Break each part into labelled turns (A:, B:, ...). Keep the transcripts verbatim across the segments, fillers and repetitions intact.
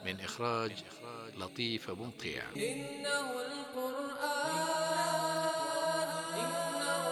A: من إخراج لطيف أبو مطيع.
B: إنه القرآن إنه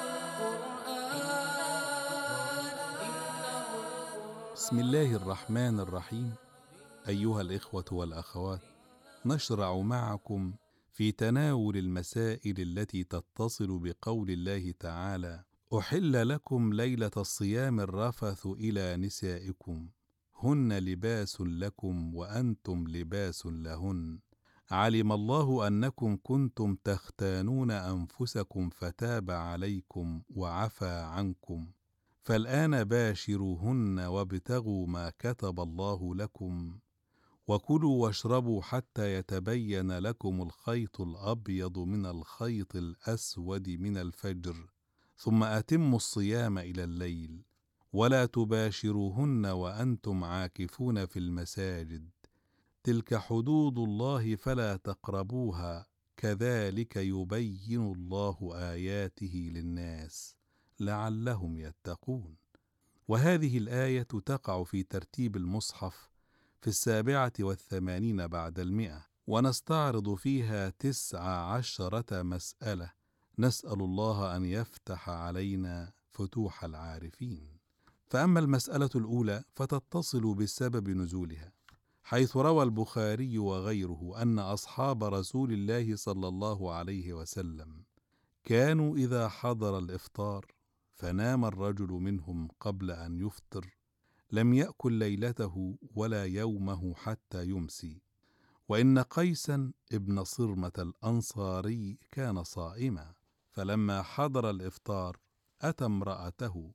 B: القرآن إنه القرآن.
C: بسم الله الرحمن الرحيم. أيها الإخوة والأخوات، نشرع معكم في تناول المسائل التي تتصل بقول الله تعالى: أحل لكم ليلة الصيام الرفث إلى نسائكم هن لباس لكم وأنتم لباس لهن علم الله أنكم كنتم تختانون أنفسكم فتاب عليكم وعفى عنكم فالآن باشروهن وابتغوا ما كتب الله لكم وكلوا واشربوا حتى يتبين لكم الخيط الأبيض من الخيط الأسود من الفجر ثم أتموا الصيام إلى الليل ولا تباشروهن وأنتم عاكفون في المساجد تلك حدود الله فلا تقربوها كذلك يبين الله آياته للناس لعلهم يتقون. وهذه الآية تقع في ترتيب المصحف في السابعة والثمانين بعد المئة، ونستعرض فيها تسع عشرة مسألة، نسأل الله أن يفتح علينا فتوح العارفين. فأما المسألة الأولى فتتصل بسبب نزولها، حيث روى البخاري وغيره أن أصحاب رسول الله صلى الله عليه وسلم كانوا إذا حضر الإفطار فنام الرجل منهم قبل أن يفطر لم يأكل ليلته ولا يومه حتى يمسي. وإن قيسا ابن صرمة الأنصاري كان صائما، فلما حضر الإفطار أتى امرأته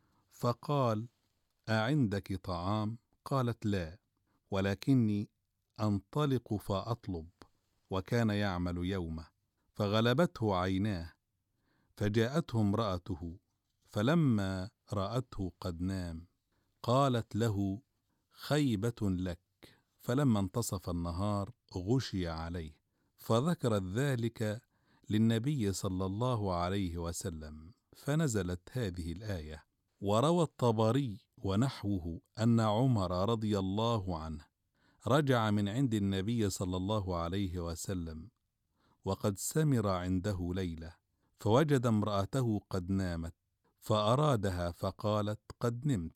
C: فقال: أعندك طعام؟ قالت: لا، ولكني أنطلق فأطلب. وكان يعمل يومه فغلبته عيناه، فجاءته امرأته فلما رأته قد نام قالت له: خيبة لك. فلما انتصف النهار غشي عليه، فذكرت ذلك للنبي صلى الله عليه وسلم، فنزلت هذه الآية. وروى الطبري ونحوه أن عمر رضي الله عنه رجع من عند النبي صلى الله عليه وسلم وقد سمر عنده ليلة، فوجد امرأته قد نامت فأرادها فقالت: قد نمت.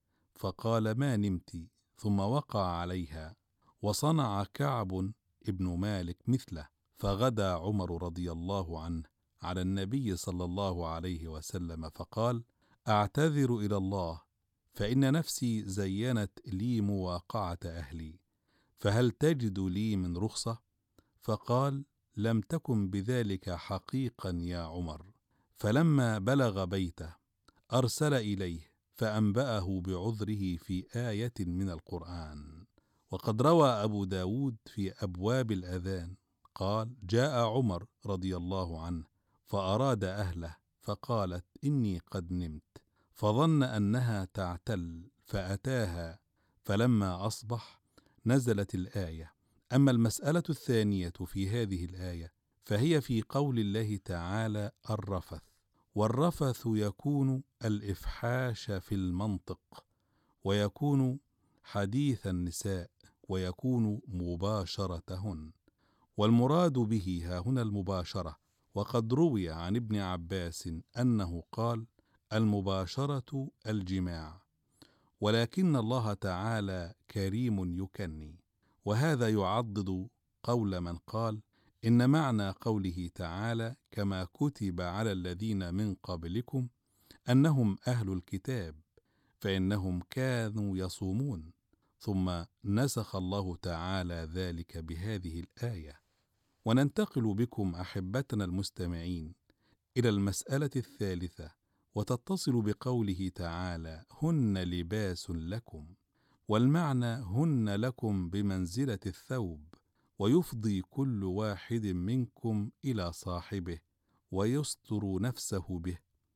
C: فقال: ما نمت؟ ثم وقع عليها، وصنع كعب ابن مالك مثله. فغدا عمر رضي الله عنه على النبي صلى الله عليه وسلم فقال: أعتذر إلى الله، فإن نفسي زينت لي مواقعة أهلي، فهل تجد لي من رخصة؟ فقال: لم تكن بذلك حقيقا يا عمر. فلما بلغ بيته أرسل إليه فأنبأه بعذره في آية من القرآن. وقد روى أبو داود في أبواب الأذان قال: جاء عمر رضي الله عنه فأراد أهله، فقالت: إني قد نمت، فظن أنها تعتل فأتاها، فلما أصبح نزلت الآية. أما المسألة الثانية في هذه الآية فهي في قول الله تعالى: الرفث. والرفث يكون الإفحاش في المنطق، ويكون حديث النساء، ويكون مباشرتهن، والمراد به هاهنا المباشرة. وقد روي عن ابن عباس أنه قال: المباشرة الجماع، ولكن الله تعالى كريم يكني. وهذا يعضد قول من قال إن معنى قوله تعالى: كما كتب على الذين من قبلكم أنهم أهل الكتاب فإنهم كانوا يصومون، ثم نسخ الله تعالى ذلك بهذه الآية. وننتقل بكم أحبتنا المستمعين إلى المسألة الثالثة، وتتصل بقوله تعالى: هن لباس لكم. والمعنى هن لكم بمنزلة الثوب، ويفضي كل واحد منكم إلى صاحبه ويستر نفسه به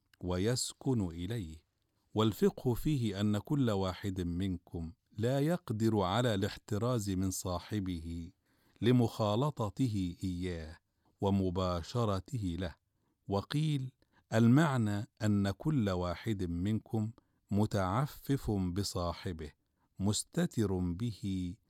C: ويسكن إليه. والفقه فيه أن كل واحد منكم لا يقدر على الاحتراز من صاحبه لمخالطته إياه ومباشرته له. وقيل المعنى أن كل واحد منكم متعفف بصاحبه مستتر به